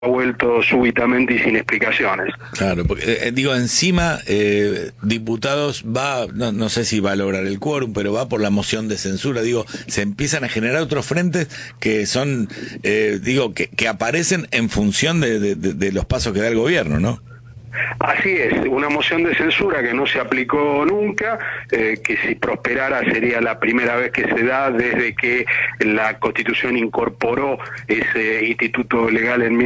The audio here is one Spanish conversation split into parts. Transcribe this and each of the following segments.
ha vuelto súbitamente y sin explicaciones. Claro, porque digo, encima, diputados no sé si va a lograr el quórum, pero va por la moción de censura. Digo, se empiezan a generar otros frentes que son, que aparecen en función de los pasos que da el gobierno, ¿no? Así es, una moción de censura que no se aplicó nunca, que si prosperara sería la primera vez que se da desde que la Constitución incorporó ese instituto legal en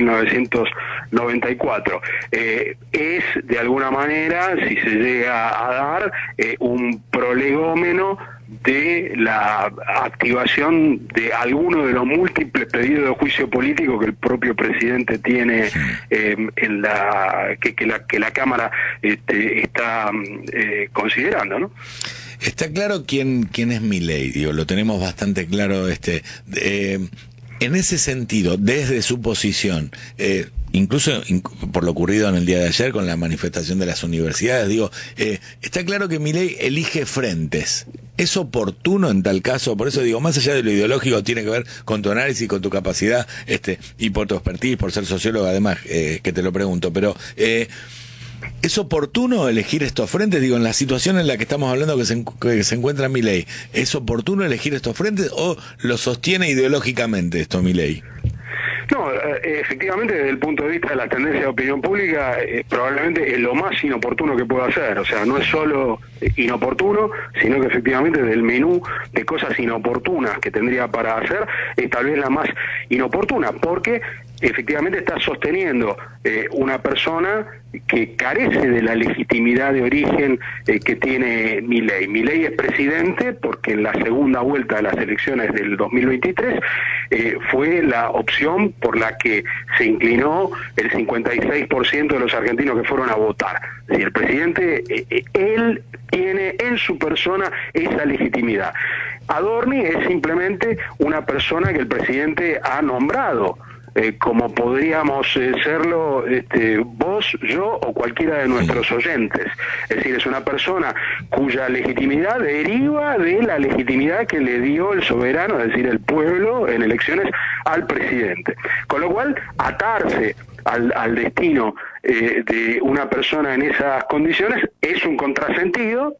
1994. Es, de alguna manera, si se llega a dar, un prolegómeno de la activación de alguno de los múltiples pedidos de juicio político que el propio presidente tiene en que la Cámara está considerando, ¿no? Está claro quién es Milei, digo, lo tenemos bastante claro, en ese sentido, desde su posición, incluso por lo ocurrido en el día de ayer con la manifestación de las universidades, digo, está claro que Milei elige frentes. ¿Es oportuno en tal caso? Por eso digo, más allá de lo ideológico, tiene que ver con tu análisis, con tu capacidad, y por tu expertise, por ser sociólogo además, que te lo pregunto, pero ¿es oportuno elegir estos frentes? Digo, en la situación en la que estamos hablando que se encuentra Milei, ¿es oportuno elegir estos frentes o lo sostiene ideológicamente esto Milei? No, efectivamente, desde el punto de vista de la tendencia de opinión pública, probablemente es lo más inoportuno que pueda hacer. O sea, no es solo inoportuno, sino que efectivamente del menú de cosas inoportunas que tendría para hacer, es tal vez la más inoportuna, porque efectivamente está sosteniendo una persona que carece de la legitimidad de origen que tiene Milei. Milei es presidente porque en la segunda vuelta de las elecciones del 2023 fue la opción por la que se inclinó el 56% de los argentinos que fueron a votar. Es decir, el presidente, él tiene en su persona esa legitimidad. Adorni es simplemente una persona que el presidente ha nombrado, como podríamos serlo vos, yo o cualquiera de nuestros oyentes. Es decir, es una persona cuya legitimidad deriva de la legitimidad que le dio el soberano, es decir, el pueblo en elecciones al presidente. Con lo cual, atarse al destino de una persona en esas condiciones es un contrasentido,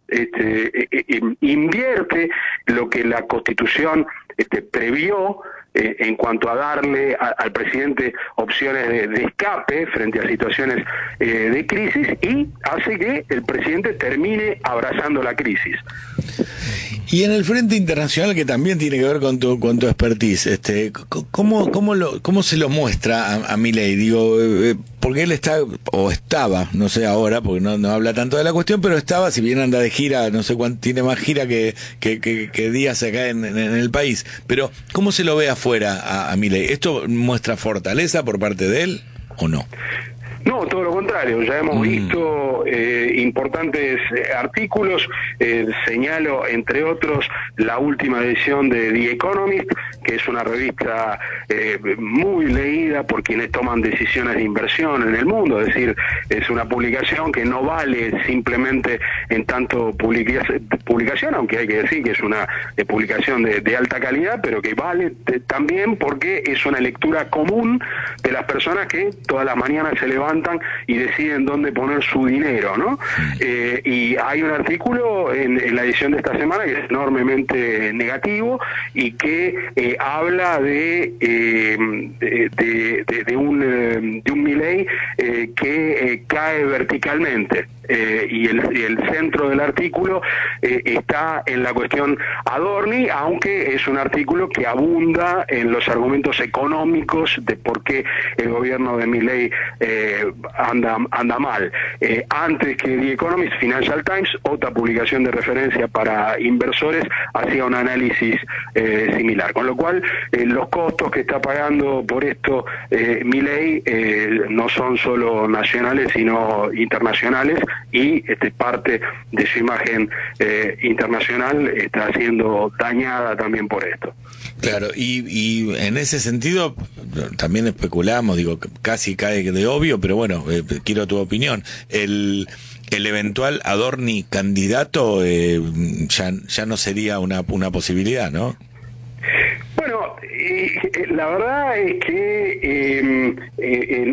invierte lo que la Constitución previó en cuanto a darle al presidente opciones de escape frente a situaciones de crisis, y hace que el presidente termine abrazando la crisis. Y en el frente internacional, que también tiene que ver con tu expertise, ¿cómo se lo muestra a Milei? Digo, porque él estaba, no sé ahora, porque no habla tanto de la cuestión, pero estaba, si bien anda de gira, no sé cuánto, tiene más gira que días acá en el país, pero ¿cómo se lo ve afuera a Milei? ¿Esto muestra fortaleza por parte de él o no? No, todo lo contrario, ya hemos visto importantes artículos, señalo entre otros la última edición de The Economist, que es una revista muy leída por quienes toman decisiones de inversión en el mundo. Es decir, es una publicación que no vale simplemente en tanto publicación, aunque hay que decir que es una publicación de alta calidad, pero que vale también porque es una lectura común de las personas que todas las mañanas se levantan y deciden dónde poner su dinero, ¿no? Y hay un artículo en la edición de esta semana que es enormemente negativo y que habla de un Milei que cae verticalmente. Y el centro del artículo está en la cuestión Adorni, aunque es un artículo que abunda en los argumentos económicos de por qué el gobierno de Milei anda mal. Antes que The Economist, Financial Times, otra publicación de referencia para inversores, hacía un análisis similar. Con lo cual, los costos que está pagando por esto Milei no son solo nacionales, sino internacionales, y parte de su imagen internacional está siendo dañada también por esto. Claro, y en ese sentido también especulamos, digo, casi cae de obvio, pero bueno, quiero tu opinión. El eventual Adorni candidato ya no sería una posibilidad, ¿no? Bueno, la verdad es que